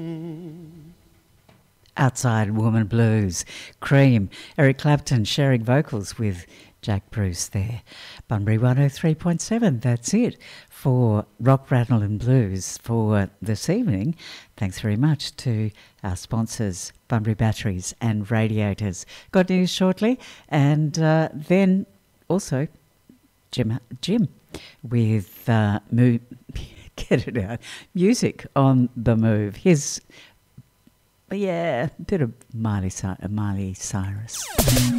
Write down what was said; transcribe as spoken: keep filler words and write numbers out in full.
Outside Woman Blues, Cream, Eric Clapton sharing vocals with Jack Bruce there. Bunbury one oh three point seven, that's it for Rock, Rattle and Blues for this evening. Thanks very much to our sponsors, Bunbury Batteries and Radiators. Got news shortly, and uh, then also Jim, Jim with uh, Move, get it out, music on the move. His, yeah, a bit of Miley, Miley Cyrus.